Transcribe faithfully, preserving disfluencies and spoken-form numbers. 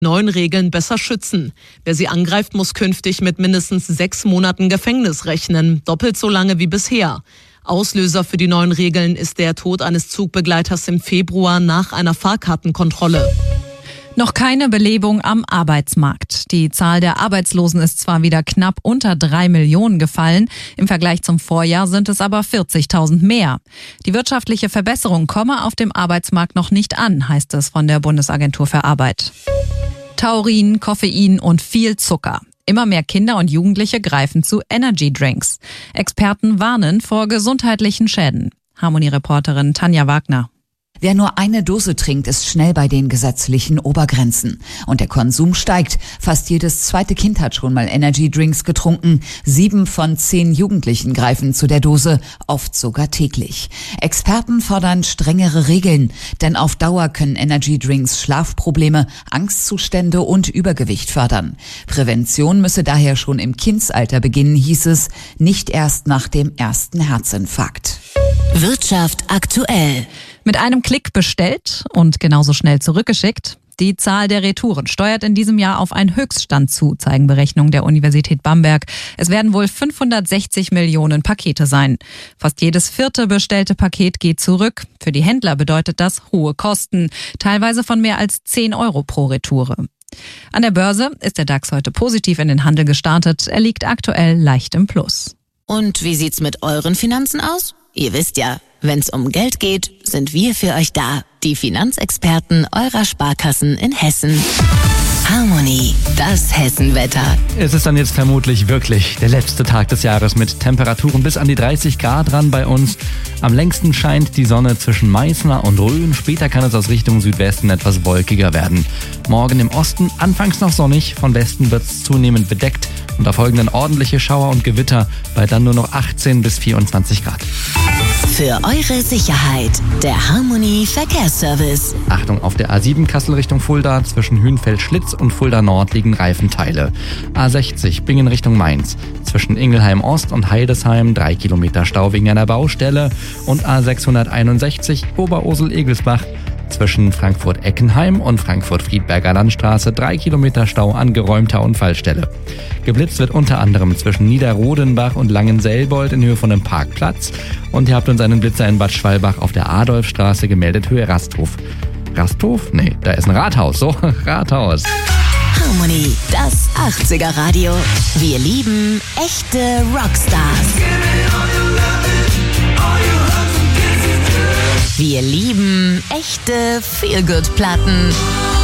Neuen Regeln besser schützen. Wer sie angreift, muss künftig mit mindestens sechs Monaten Gefängnis rechnen, doppelt so lange wie bisher. Auslöser für die neuen Regeln ist der Tod eines Zugbegleiters im Februar nach einer Fahrkartenkontrolle. Noch keine Belebung am Arbeitsmarkt. Die Zahl der Arbeitslosen ist zwar wieder knapp unter drei Millionen gefallen, im Vergleich zum Vorjahr sind es aber vierzigtausend mehr. Die wirtschaftliche Verbesserung komme auf dem Arbeitsmarkt noch nicht an, heißt es von der Bundesagentur für Arbeit. Taurin, Koffein und viel Zucker. Immer mehr Kinder und Jugendliche greifen zu Energy Drinks. Experten warnen vor gesundheitlichen Schäden. Harmonie-Reporterin Tanja Wagner. Wer nur eine Dose trinkt, ist schnell bei den gesetzlichen Obergrenzen. Und der Konsum steigt. Fast jedes zweite Kind hat schon mal Energy Drinks getrunken. Sieben von zehn Jugendlichen greifen zu der Dose, oft sogar täglich. Experten fordern strengere Regeln, denn auf Dauer können Energy Drinks Schlafprobleme, Angstzustände und Übergewicht fördern. Prävention müsse daher schon im Kindsalter beginnen, hieß es, nicht erst nach dem ersten Herzinfarkt. Wirtschaft aktuell. Mit einem Klick bestellt und genauso schnell zurückgeschickt. Die Zahl der Retouren steuert in diesem Jahr auf einen Höchststand zu, zeigen Berechnungen der Universität Bamberg. Es werden wohl fünfhundertsechzig Millionen Pakete sein. Fast jedes vierte bestellte Paket geht zurück. Für die Händler bedeutet das hohe Kosten, teilweise von mehr als zehn Euro pro Retoure. An der Börse ist der DAX heute positiv in den Handel gestartet. Er liegt aktuell leicht im Plus. Und wie sieht's mit euren Finanzen aus? Ihr wisst ja, wenn's um Geld geht, sind wir für euch da. Die Finanzexperten eurer Sparkassen in Hessen. Harmonie, das Hessenwetter. Es ist dann jetzt vermutlich wirklich der letzte Tag des Jahres mit Temperaturen bis an die dreißig Grad ran bei uns. Am längsten scheint die Sonne zwischen Meißner und Rhön. Später kann es aus Richtung Südwesten etwas wolkiger werden. Morgen im Osten anfangs noch sonnig, von Westen wird es zunehmend bedeckt und da folgen dann ordentliche Schauer und Gewitter bei dann nur noch achtzehn bis vierundzwanzig Grad. Für eure Sicherheit, der Harmonie Verkehrsservice. Achtung, auf der A sieben Kassel Richtung Fulda, zwischen Hünfeld-Schlitz und Fulda Nord liegen Reifenteile. A sechzig Bingen Richtung Mainz, zwischen Ingelheim Ost und Heidesheim drei Kilometer Stau wegen einer Baustelle. Und A sechshunderteinundsechzig Oberursel-Egelsbach, zwischen Frankfurt-Eckenheim und Frankfurt-Friedberger Landstraße drei Kilometer Stau an geräumter Unfallstelle. Geblitzt wird unter anderem zwischen Niederrodenbach und Langenselbold in Höhe von einem Parkplatz. Und ihr habt uns einen Blitzer in Bad Schwalbach auf der Adolfstraße gemeldet, Höhe Rasthof. Rasthof? Nee, da ist ein Rathaus. So, Rathaus. Harmonie, das achtziger Radio. Wir lieben echte Rockstars. Wir lieben echte Feel-Good-Platten.